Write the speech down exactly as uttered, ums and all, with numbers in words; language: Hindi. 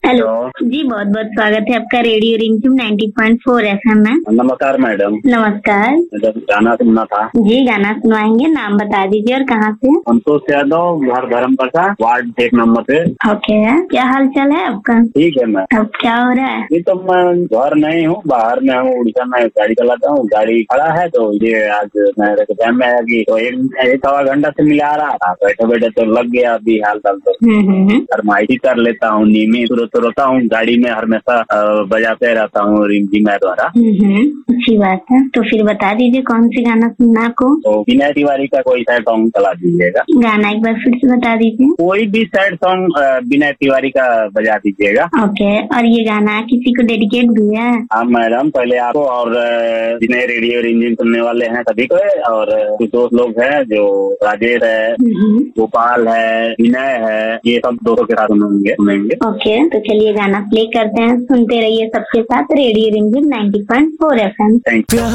हेलो जी, बहुत बहुत स्वागत है आपका रेडियो रिमझिम नाइंटी पॉइंट फोर एफएम में। नमस्कार मैडम। नमस्कार मैडम गाना सुनना था। जी, गाना सुनवाएंगे। नाम बता दीजिए और कहाँ से? संतोष यादव, घर धर्मपरसा, वार्ड एक नंबर से। ओके, क्या हाल चाल है आपका? ठीक है मैम। अब क्या हो रहा है? ये तो मैं घर नहीं हूँ, बाहर में हूँ, उड़ीसा में गाड़ी चलाता हूँ। गाड़ी खड़ा है तो ये आज मेरे को टाइम में आया कि तो एक एक सवा घंटा से मिला रहा था। बैठे बैठे तो लग गया अभी हाल चाल तो फरमाइशी कर लेता हूँ। नीमी तो रोता हूँ गाड़ी में, हमेशा बजाते रहता हूँ रिमझिम द्वारा। अच्छी बात है। तो फिर बता दीजिए कौन सी गाना सुनना आपको? तो विनय तिवारी का कोई सा सॉन्ग चला दीजिएगा। गाना एक बार फिर से बता दीजिए। कोई भी सैड सॉन्ग विनय तिवारी का बजा दीजिएगा। ओके, और ये गाना किसी को डेडिकेट भी है? हाँ मैडम, पहले आपको और जिन्हें रेडियो रिमझिम सुनने वाले हैं सभी को, और कुछ दोस्त लोग हैं जो राजेश है, गोपाल है, विनय है, ये सब दोस्तों के साथ सुनेंगे सुनेंगे ओके, तो चलिए गाना प्ले करते हैं। सुनते रहिए सबके साथ रेडियो रिमझिम ninety point four FM. Thank you.